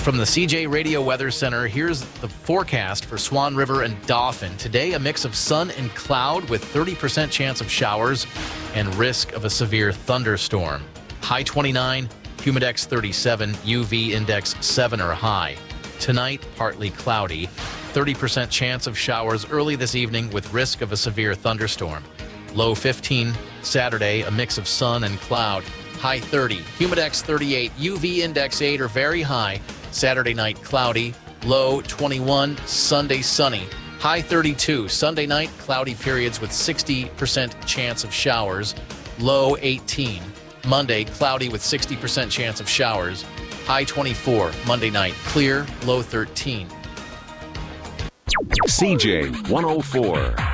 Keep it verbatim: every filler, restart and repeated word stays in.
From the C J Radio Weather Center, here's the forecast for Swan River and Dauphin. Today, a mix of sun and cloud with thirty percent chance of showers and risk of a severe thunderstorm. High twenty-nine, humidex thirty-seven, U V index seven or high. Tonight, partly cloudy, thirty percent chance of showers early this evening with risk of a severe thunderstorm. Low fifteen, Saturday, a mix of sun and cloud. High thirty, humidex thirty-eight, U V index eight or very high. Saturday night cloudy, low twenty-one, Sunday sunny. High thirty-two, Sunday night cloudy periods with sixty percent chance of showers, low eighteen. Monday cloudy with sixty percent chance of showers, high twenty-four. Monday night clear, low thirteen. C J one oh four.